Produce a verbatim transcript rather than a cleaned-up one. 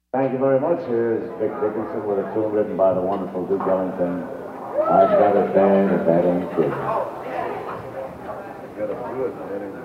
Thank you very much. Here's Vic Dickinson with a tune written by the wonderful Duke Ellington. I've got a band, if that ain't good. Got a good, that ain't